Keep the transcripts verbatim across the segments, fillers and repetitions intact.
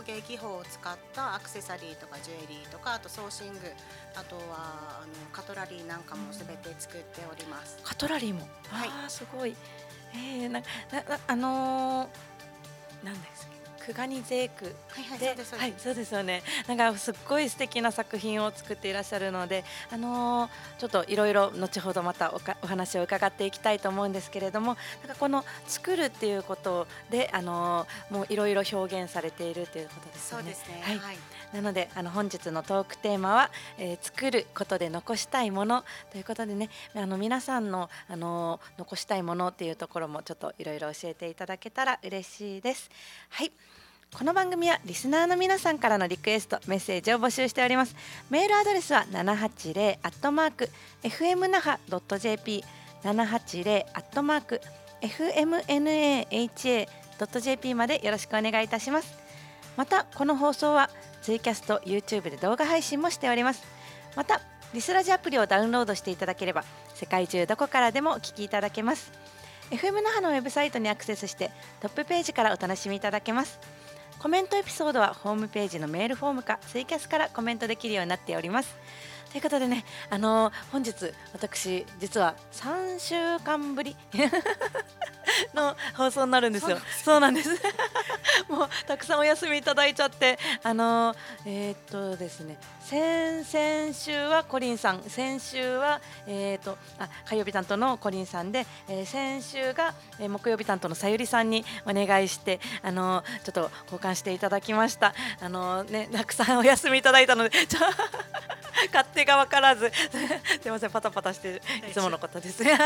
芸技法を使ったアクセサリーとかジュエリーとか、あとソーシング、あとはあのカトラリーなんかもすべて作っております。 カトラリーも、 はい、 あーすごい、えー、なななあのー、なんですか、クガニゼークはいはい、そうで、 ですそうです。 はい、そうですよね。なんかすっごい素敵な作品を作っていらっしゃるので、あのーちょっといろいろ後ほどまたおかお話を伺っていきたいと思うんですけれども、なんかこの作るっていうことで、あのーもういろいろ表現されているということですよね。 そうですね。 はい。 はい。 なので、あの本日のトークテーマは、えー作ることで残したいものということでね、あの皆さんの、あのー残したいものっていうところもちょっといろいろ教えていただけたら嬉しいです。はい。この番組はリスナーの皆さんからのリクエスト、メッセージを募集しております。メールアドレスはななはちゼロアットマーク エフエムナハドットジェーピー ななはちゼロアットマーク エフエムナハドットジェーピー までよろしくお願いいたします。またこの放送はツイキャスト YouTube で動画配信もしております。またリスラジアプリをダウンロードしていただければ世界中どこからでもお聞きいただけます。 エフエム 那覇のウェブサイトにアクセスしてトップページからお楽しみいただけます。コメントエピソードはホームページのメールフォームかツイキャスからコメントできるようになっております。ということでね、あのー本日私実はさんしゅうかんぶりの放送になるんですよ。そうなんです。もうたくさんお休みいただいちゃって、あのーえーっとですね、先々週はコリンさん、先週はえーっとあ火曜日担当のコリンさんで、えー先週が、えー木曜日担当のさゆりさんにお願いして、あのーちょっと交換していただきました。あのーね、たくさんお休みいただいたので、ちょ勝手が分からずすみません、パタパタしていつものことですね。はい。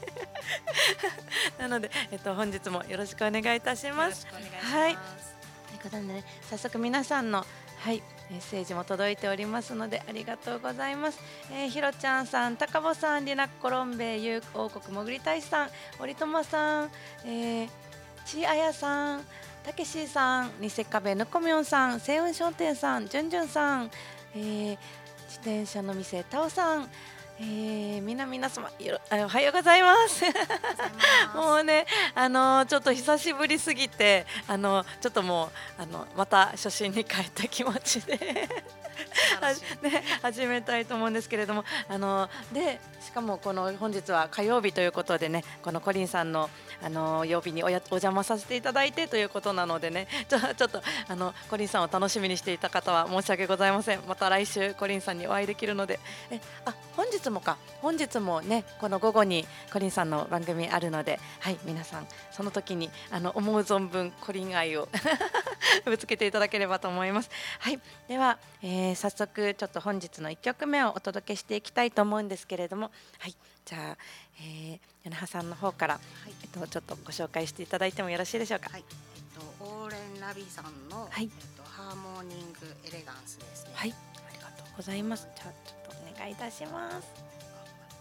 なので、えっと、本日もよろしくお願いいたしよます。 ろしくお願いしはい。 ます。 ということでね、早速皆さんの、はい、メッセージも届いておりますのでありがとうございます。えー、ひろちゃんさん、高坊さん、りなっころんべい、ゆう王国もぐりたいさん、おりとまさん、えー、ちあやさん、たけしさん、にせかべぬこみょんさん、せいうん商店さん、じゅんじゅんさん、えー、自転車の店たおさん、えー、みな皆様よろあおはようございます。 ありがとうございます。 もうね、あのちょっと久しぶりすぎて、あのちょっともうあのまた初心に帰った気持ちでは素晴らしい。 ね、始めたいと思うんですけれども、あのでしかもこの本日は火曜日ということでね、このコリンさんのあの曜日におやお邪魔させていただいてということなのでね、ちょちょっとあのコリンさんを楽しみにしていた方は申し訳ございません。また来週コリンさんにお会いできるので、えあ本日もか本日もね、この午後にコリンさんの番組あるので、はい皆さんその時にあの思う存分コリン愛をぶつけていただければと思います。はい、では、えー早速ちょっと本日のいっきょくめをお届けしていきたいと思うんですけれども、はい、じゃあ、えー、米葉さんの方から、 はい、 えっと、ちょっとご紹介していただいてもよろしいでしょうか。 はい、えっとオーレンラビさんの、 はい、 えっとハーモニングエレガンスですね。 はい、ありがとうございます。じゃあちょっとお願いいたします。